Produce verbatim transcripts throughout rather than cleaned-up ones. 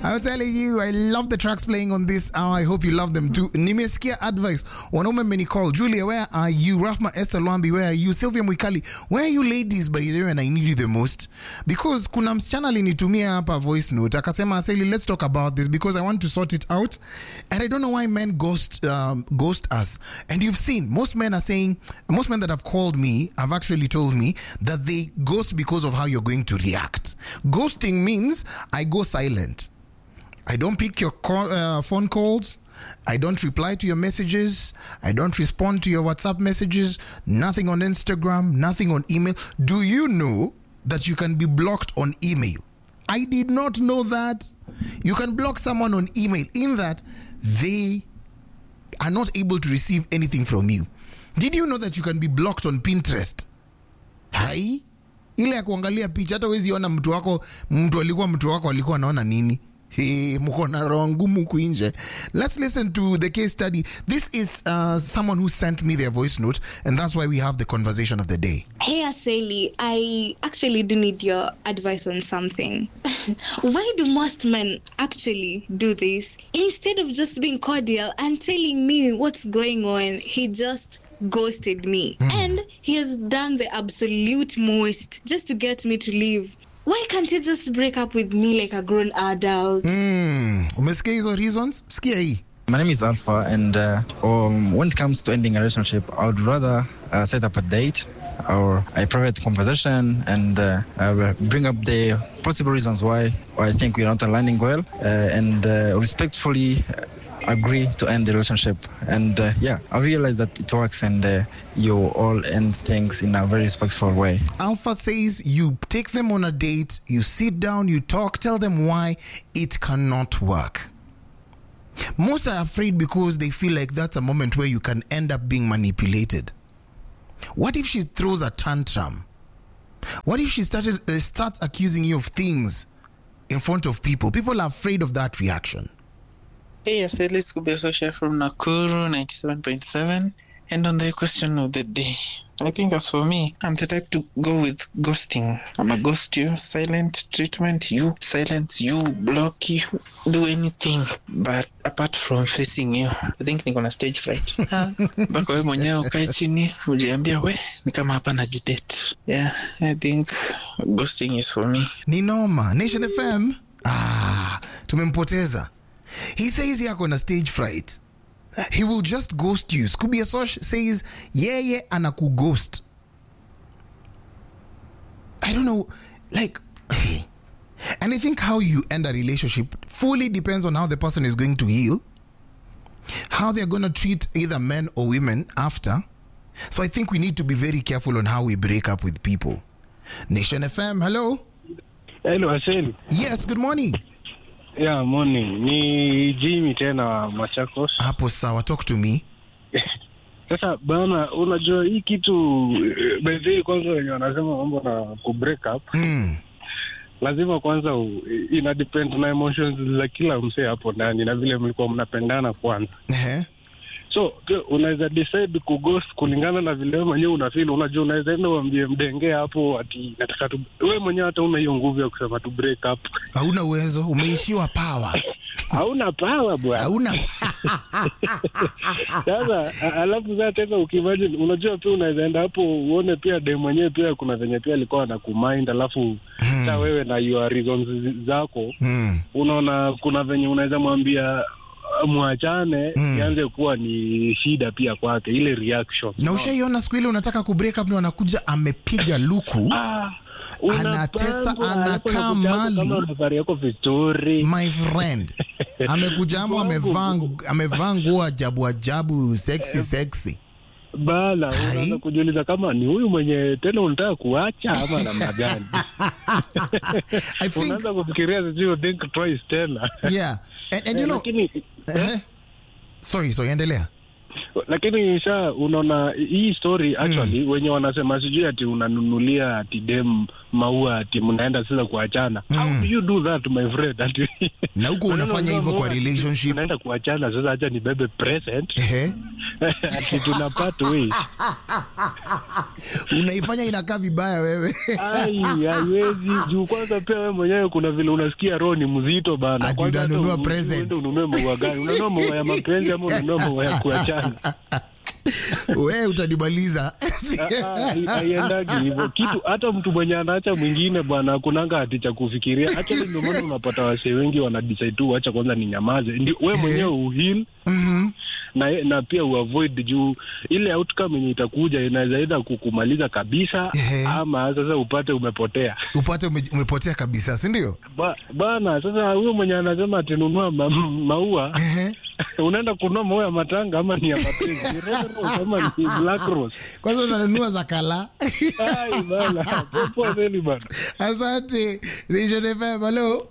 I'm telling you, I love the tracks playing on this hour. I hope you love them too. Nimesikia advice. Wanaume many call. Julia, where are you? Rahma Esther Lwambi, where are you? Sylvia Mwikali, where are you ladies by the way and I need you the most? Because kuna msichana alinitumia hapa voice note. Akasema, Aseli, let's talk about this because I want to sort it out. And I don't know why men ghost, um, ghost us. And you've seen, most men are saying, most men that have called me have actually told me that they ghost because of how you're going to react. Ghosting means I go silent. I don't pick your call, uh, phone calls. I don't reply to your messages. I don't respond to your WhatsApp messages. Nothing on Instagram, nothing on email. Do you know that you can be blocked on email? I did not know that. You can block someone on email in that they are not able to receive anything from you. Did you know that you can be blocked on Pinterest? Hai? Ile ya kuangalia picha hata wezi ona mtu wako, mtu alikuwa mtu wako alikuwa anaona nini? Hey, mukona rongumu kuinje. Let's listen to the case study. This is uh, someone who sent me their voice note, and that's why we have the conversation of the day. Hey Aseli, I actually do need your advice on something. Why do most men actually do this? Instead of just being cordial and telling me what's going on, he just ghosted me. Mm. And he has done the absolute most just to get me to leave. Why can't he just break up with me like a grown adult? Mm. Umesikia hizo reasons? Sikia hii. My name is Alpha, and uh, um, when it comes to ending a relationship, I would rather uh, set up a date or a private conversation and uh, uh, bring up the possible reasons why, why I think we're not aligning well, uh, and uh, respectfully agree to end the relationship. And uh, yeah, I realize that it works, and uh, you all end things in a very respectful way. Alpha says you take them on a date, you sit down, you talk, tell them why it cannot work. Most are afraid because they feel like that's a moment where you can end up being manipulated. What if she throws a tantrum? What if she started uh, starts accusing you of things in front of people? People are afraid of that reaction. Hey, Aseli, it's Kubesosha from Nakuru, ninety-seven point seven. And on the question of the day, I think as for me, I'm the type to go with ghosting. I'm a ghost you, silent treatment, you silence you, block you, do anything. But apart from facing you, I think niko na stage fright. Bako wewe mwenyewe ukae chini, ujiambia we, ni kama hapa najidate. Yeah, I think ghosting is for me. Ni noma. Nation F M, ah, tumempoteza. He says he ako na stage fright. He will just ghost you. Scooby Asosh says, yeah, yeah, anaku ghost. I don't know, like, and I think how you end a relationship fully depends on how the person is going to heal, how they're going to treat either men or women after. So I think we need to be very careful on how we break up with people. Nation F M, hello. Hello, Aseli. Yes, good morning. Yeah, morning. Ni Jimmy tena Machakos. Hapo sawa, talk to me. Sasa bana, unajua hii kitu bedhi kwanza wenye wanasema mambo na ku break up. Mm. Lazima kwanza ina depend na emotions za kila msee hapo ndani na vile mlikuwa mnapendana kwanza. Eh. So, unaweza decide ku ghost kulingana na vile mwenyewe unafeel. Unajua unaweza enda uambie mdenge hapo ati nataka tu, wewe mwenyewe hata una hiyo nguvu ya kusema tu break up. Hauna uwezo, umeishiwa power. Hauna power bwana. Hauna. Sasa alafu sasa tena ukimagine, unajua pia unaweza enda hapo uone pia dem mwenyewe pia kuna venye pia alikuwa anakumind, alafu hmm. Sasa wewe na your reasons zako hmm. Unaona kuna venye unaweza mwambia muachane mm. Ianze kuwa ni shida pia kwake ile reaction. Na ushaiona siku ile unataka ku break up na anakuja amepiga luku. Ah, anatesa anakaa mali kama safari yako vizuri. My friend. Amekuja hapo amevaa amevaa nguo ajabu ajabu sexy sexy. Bala unaanza kujiuliza kama ni huyu mwenye tena unataka kuacha ama namna gani. I think unaanza kufikiria sio think twice tena. Yeah. And, and you know, uh, sorry, sorry, endelea. Lakini sha unaona hii story actually mm. wenye wanasema sijui ati unanunulia ati dem maua ati mnaenda sasa kuachana. Mm. How do you do that my friend? Ati na huko unafanya hivyo kwa relationship. Unaenda kuachana sasa acha nibebe present. Ehe. Ati tunapata wewe. Unaifanya inakaa vibaya wewe. Ai, haiwezi. Juu kwanza pia wewe mwenyewe kuna vile unasikia roho ni mzito bana. Kwanza unanunua present. Ununue maua gani? Unanunua maua ya mapenzi ama unanunua maua ya kuachana? Wewe utanibaliza. Haiendagi hivyo. Kitu hata mtu mwenye anaacha mwingine bwana hakunanga ati cha kufikiria. Acha ndio maana unapata wase wengi wana decide tu acha kwanza ni nyamaze. Ndio wewe mwenyewe uheal. Mhm. Na na pia uavoid juu ile outcome yenye itakuja inaweza ida kukumaliza kabisa ama sasa upate umepotea. Upate ume, umepotea kabisa, si ndio? Ba, bana sasa huyo mwenye anasema atinunua ma, maua unaenda kununua maua ya matanga ama ni ya mapenzi? Kama ni Black Rose. Kwanza unanunua za kala. Ai bana, popo nini bana. Asante. Nation F M, hello.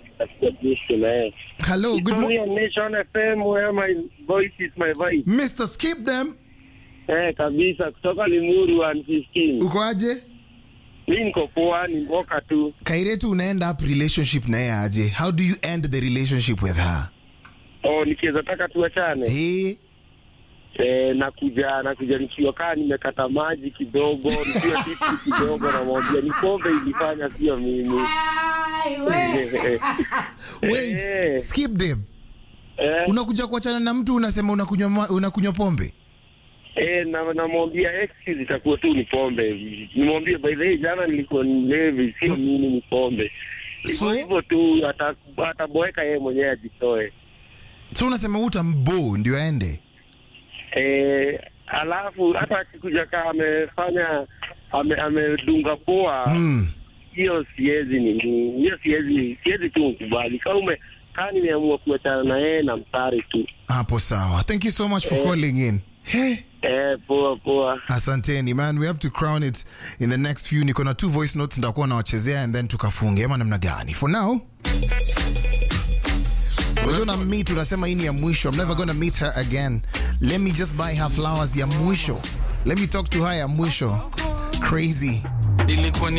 Hello, good morning. Nation F M, where my voice is my voice. Mister Skip them. Eh, kabisa kutoka Limuru one fifteen. Uko aje? Mimi niko poa, ni mboka tu. Kairetu unaenda up relationship na yeye aje? How do you end the relationship with her? Oh, nikiweza taka tuachane. Eh. Eh, nakuja nakuja nikiwa kaa nimekata maji kidogo, nikiwa tipu kidogo na mwambia ni pombe ilifanya sio mimi. Wait, eh. Skip them. Eh. Unakuja kuachana na mtu unasema unakunywa unakunywa pombe? Eh, na namwambia excuse itakuwa tu ni pombe. Nimwambia by the way jana nilikuwa nilevi sio mimi ni pombe. So hivyo tu ataboeka yeye mwenyewe ajitoe. So unasema utambo ndio aende? Eh, alafu hata akikuja kama amefanya ame amedunga poa. Mm. Hiyo siwezi ni hiyo siwezi siwezi tu kubali. Kama ume kani niamua kuachana na yeye na mtari tu. Hapo sawa. Thank you so much for eh, calling in. Hey. Eh, poa poa. Asanteni man, we have to crown it in the next few. Niko na two voice notes ndakuwa nawachezea and then tukafunge. Ama namna gani? For now, we're gonna meet, unasema hii ni ya mwisho. I'm never gonna meet her again. Let me just buy her flowers ya mwisho. Let me talk to her ya mwisho. Crazy.